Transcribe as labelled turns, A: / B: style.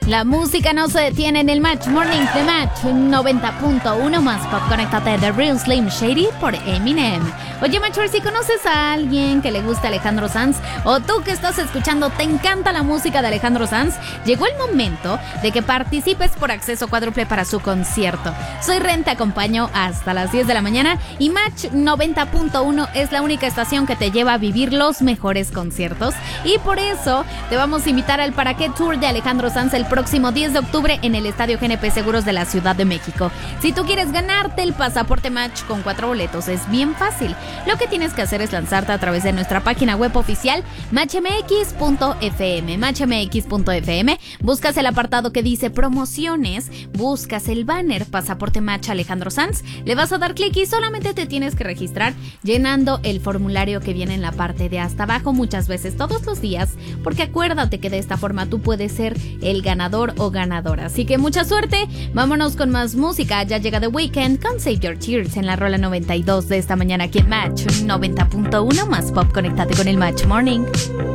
A: La música no se detiene en el Match Morning de Match 90.1 más pop. Conéctate de Real Slim Shady por Eminem. Oye, Matcher, si conoces a alguien que le gusta Alejandro Sanz, o tú que estás escuchando te encanta la música de Alejandro Sanz, llegó el momento de que participes por acceso cuádruple para su concierto. Soy Ren, te acompaño hasta las 10 de la mañana y Match 90.1 es la única estación que te lleva a vivir los mejores conciertos, y por eso te vamos a invitar al Para Qué Tour de Alejandro Sanz el próximo 10 de octubre en el Estadio GNP Seguros de la Ciudad de México. Si tú quieres ganarte el pasaporte Match con 4 boletos, es bien fácil. Lo que tienes que hacer es lanzarte a través de nuestra página web oficial matchmx.fm. Matchmx.fm, buscas el apartado que dice promociones, buscas el banner Pasaporte Match Alejandro Sanz, le vas a dar clic y solamente te tienes que registrar llenando el formulario que viene en la parte de hasta abajo, muchas veces todos los días, porque acuérdate que de esta forma tú puedes ser el ganador o ganadora. Así que mucha suerte, vámonos con más música. Ya llega The Weeknd con Save Your Tears en la rola 92 de esta mañana aquí en Match 90.1 más pop. Conéctate con el Match Morning.